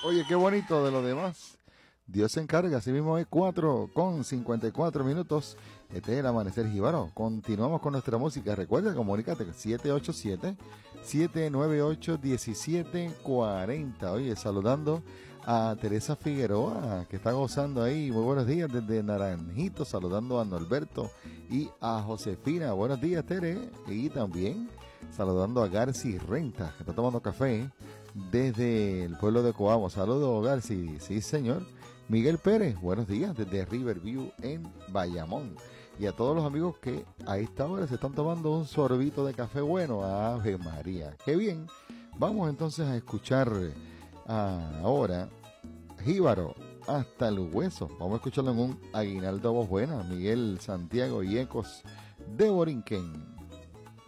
Oye, qué bonito de lo demás. Dios se encarga, así mismo es 4:54. Este es el Amanecer Jíbaro. Continuamos con nuestra música. Recuerda, comunícate 787-798-1740. Oye, saludando a Teresa Figueroa, que está gozando ahí. Muy buenos días desde Naranjito, saludando a Norberto y a Josefina. Buenos días, Tere. Y también saludando a Garci Renta, que está tomando café desde el pueblo de Coamo. Saludos, Garci. Sí, señor. Miguel Pérez, buenos días desde Riverview en Bayamón. Y a todos los amigos que a esta hora se están tomando un sorbito de café bueno. Ave María, qué bien. Vamos entonces a escuchar ahora Jíbaro hasta el hueso. Vamos a escucharlo en un aguinaldo voz buena. Miguel Santiago y Ecos de Borinquen.